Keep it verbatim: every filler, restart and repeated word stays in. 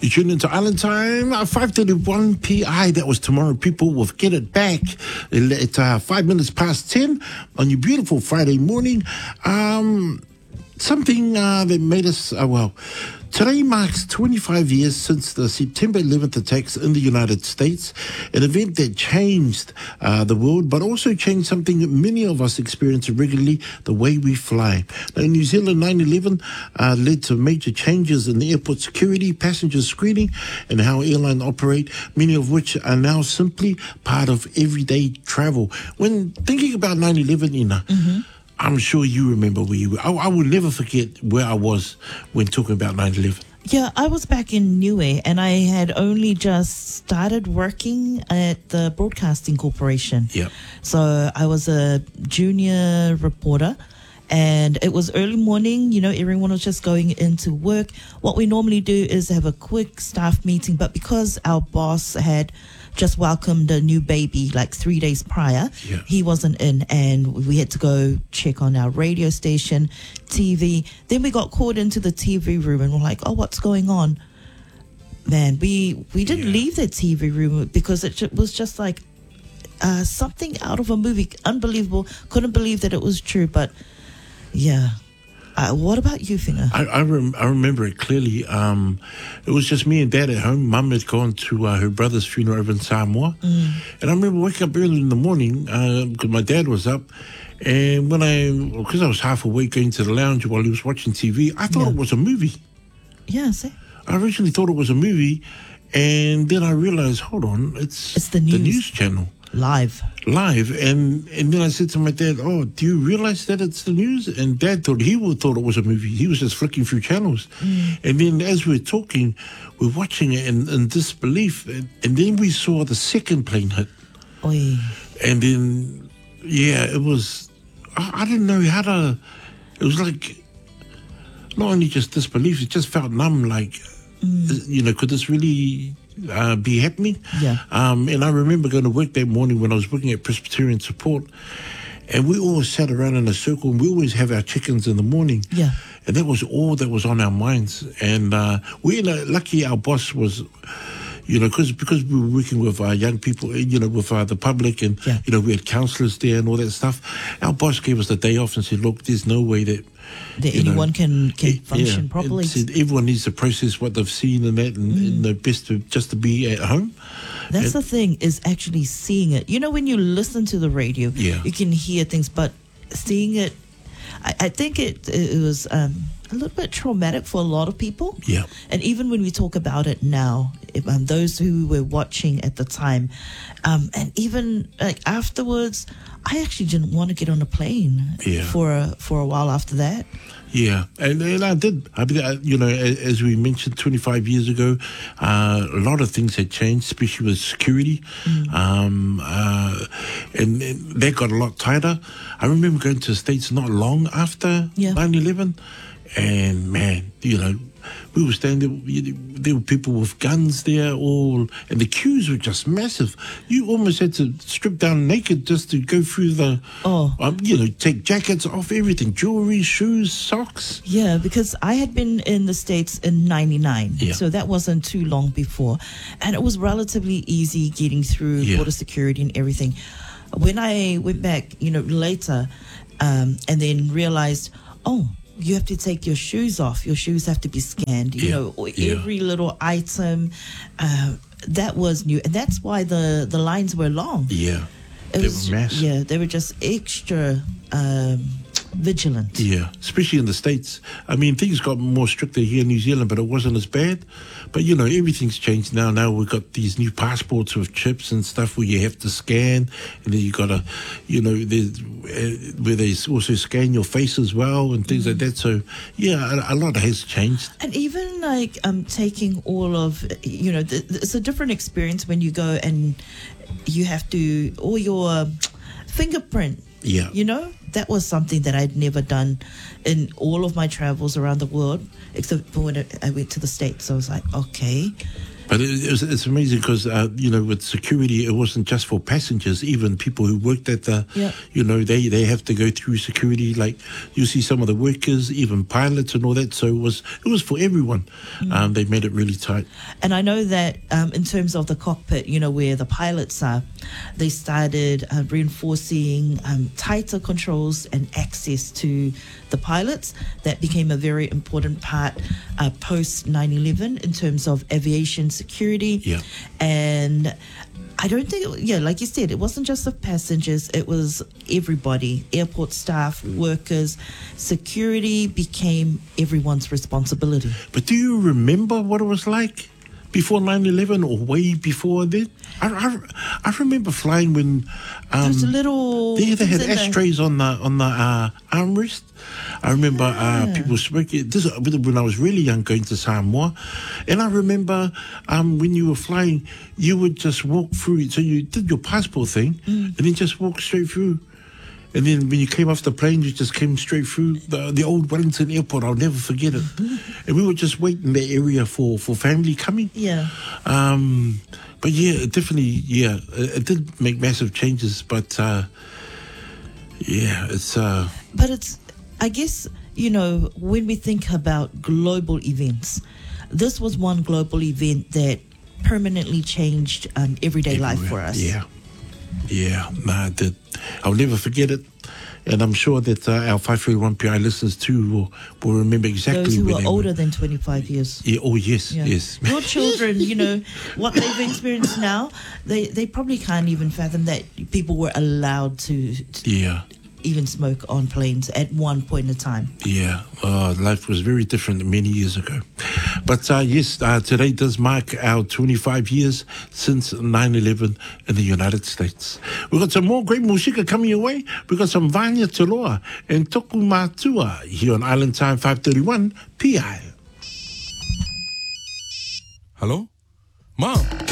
You tune into Island Time, uh, five thirty-one p m. That was Tomorrow People with Get It Back. It's uh, five minutes past ten on your beautiful Friday morning. Um, something uh, that made us, uh, well, today marks twenty-five years since the September eleventh attacks in the United States, an event that changed uh, the world, but also changed something that many of us experience regularly, the way we fly. Now, in New Zealand, nine eleven uh, led to major changes in the airport security, passenger screening, and how airlines operate, many of which are now simply part of everyday travel. When thinking about nine eleven, Ina, mm-hmm. I'm sure you remember where you were. I, I will never forget where I was when talking about nine eleven. Yeah, I was back in Niue, and I had only just started working at the Broadcasting Corporation. Yeah. So I was a junior reporter, and it was early morning. You know, everyone was just going into work. What we normally do is have a quick staff meeting, but because our boss had just welcomed a new baby like three days prior, yeah. he wasn't in, and we had to go check on our radio station, T V. Then we got called into the T V room, and we're like, oh, what's going on? Man, we, we didn't yeah. leave the T V room because it ju- was just like uh, something out of a movie. Unbelievable. Couldn't believe that it was true, but yeah. Uh, what about you, Finger? I I, rem- I remember it clearly. Um, it was just me and Dad at home. Mum had gone to uh, her brother's funeral over in Samoa. Mm. And I remember waking up early in the morning because uh, my dad was up. And when I, because I was half awake going to the lounge while he was watching T V, I thought yeah. it was a movie. Yeah, see? I originally thought it was a movie. And then I realized, hold on, it's, it's the, news. the news channel. Live. Live. And and then I said to my dad, oh, do you realize that it's the news? And Dad thought he would thought it was a movie. He was just flicking through channels. Mm. And then as we're talking, we're watching it in, in disbelief. And, and then we saw the second plane hit. Oy. And then, yeah, it was, I, I didn't know how to, it was like, not only just disbelief, it just felt numb, like, mm. you know, could this really Uh, be happening. Yeah. Um, and I remember going to work that morning when I was working at Presbyterian Support, and we all sat around in a circle, and we always have our chickens in the morning. Yeah. And that was all that was on our minds. And uh, we, you know, lucky our boss was, you know, cause, because we were working with uh, young people, you know, with uh, the public, and, yeah. you know, we had counsellors there and all that stuff. Our boss gave us the day off and said, look, there's no way that that anyone know, can, can it, function yeah, properly. Said everyone needs to process what they've seen and that, and, mm. and the best to, just to be at home. That's and, the thing, is actually seeing it. You know, when you listen to the radio, yeah. you can hear things, but seeing it, I, I think it, it was um, a little bit traumatic for a lot of people. Yeah. And even when we talk about it now, if, um, those who were watching at the time, um, and even like afterwards, I actually didn't want to get on a plane yeah. for a, for a while after that. Yeah, and, and I did. I mean, you know, as we mentioned, twenty-five years ago, uh, a lot of things had changed, especially with security, mm. um, uh, and, and that got a lot tighter. I remember going to the States not long after yeah. nine eleven, and man, you know, we were standing there, there were people with guns there, all, and the queues were just massive. You almost had to strip down naked just to go through the, oh. um, you know, take jackets off, everything, jewelry, shoes, socks. Yeah, because I had been in the States in ninety-nine, yeah. so that wasn't too long before, and it was relatively easy getting through yeah. border security and everything. When I went back, you know, later, um, and then realized, oh, you have to take your shoes off. Your shoes have to be scanned. You yeah. know, yeah. every little item. Uh, that was new, and that's why the, the lines were long. Yeah, it they was, were massive. Yeah, they were just extra um, vigilant. Yeah, especially in the States. I mean, things got more stricter here in New Zealand, but it wasn't as bad. But, you know, everything's changed now. Now we've got these new passports with chips and stuff where you have to scan. And then you got to, you know, there's, uh, where they also scan your face as well and things mm. like that. So, yeah, a, a lot has changed. And even, like, um, taking all of, you know, th- it's a different experience when you go and you have to, all your um, fingerprint. Yeah. You know, that was something that I'd never done in all of my travels around the world, except for when I went to the States. So I was like, okay, But it, it was, it's amazing because, uh, you know, with security, it wasn't just for passengers. Even people who worked at the, Yeah. you know, they, they have to go through security. Like you see some of the workers, even pilots and all that. So it was it was for everyone. Mm. Um, they made it really tight. And I know that um, in terms of the cockpit, you know, where the pilots are, they started uh, reinforcing um, tighter controls and access to the pilots. That became a very important part uh, post nine eleven in terms of aviation security. Yeah. And I don't think, it, yeah, like you said, it wasn't just the passengers, it was everybody, airport staff, workers. Security became everyone's responsibility. But do you remember what it was like before nine eleven or way before then? I, I, I remember flying when um, There's a little... They, they had things in there. ashtrays on the on the uh, armrest. I remember uh, people smoking. This when I was really young, going to Samoa, and I remember um, when you were flying, you would just walk through. So you did your passport thing, mm. and then just walk straight through. And then when you came off the plane, you just came straight through the the old Wellington Airport. I'll never forget it. And we would just wait in the area for, for family coming. Yeah. Um, but yeah, it definitely, yeah, it, it did make massive changes. But uh, yeah, it's. Uh, but it's, I guess, you know, when we think about global events, this was one global event that permanently changed um, everyday everywhere. life for us. Yeah. Yeah, nah, that I'll never forget it, and I'm sure that uh, our five thirty-one P I listeners too will, will remember exactly. Those who when are they older were. than twenty-five years. Yeah. Oh yes, Yeah. yes. Your children, you know, what they've experienced now, they they probably can't even fathom that people were allowed to, to Yeah. even smoke on planes at one point in time. Yeah, uh, life was very different many years ago. But uh, yes, uh, today does mark our twenty-five years since nine eleven in the United States. We've got some more great musika coming your way. We've got some Vanya Toloa and Toku Matua here on Island Time five thirty-one P I. Hello? Mom!